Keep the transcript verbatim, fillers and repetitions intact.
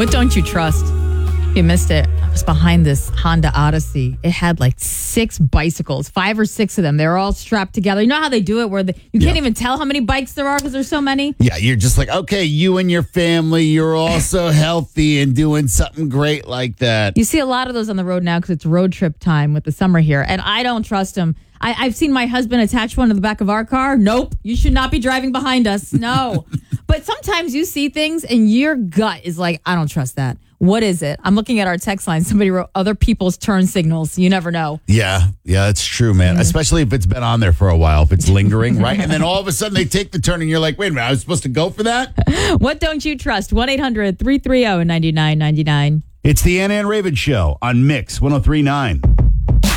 What don't you trust? You missed it. I was behind this Honda Odyssey. It had like six bicycles, five or six of them. They were all strapped together. You know how they do it where the, you can't Yeah. even tell how many bikes there are because there's so many? Yeah, you're just like, okay, you and your family, you're all so healthy and doing something great like that. You see a lot of those on the road now because it's road trip time with the summer here, and I don't trust them. I, I've seen my husband attach one to the back of our car. Nope, you should not be driving behind us. No. But sometimes you see things and your gut is like, I don't trust that. What is it? I'm looking at our text line. Somebody wrote other people's turn signals. You never know. Yeah, yeah, that's true, man. Especially if it's been on there for a while, if it's lingering, right? And then all of a sudden they take the turn and you're like, wait a minute, I was supposed to go for that? What don't you trust? one eight hundred three three zero nine nine nine nine. It's the Ann Ann Raven Show on Mix one oh three point nine.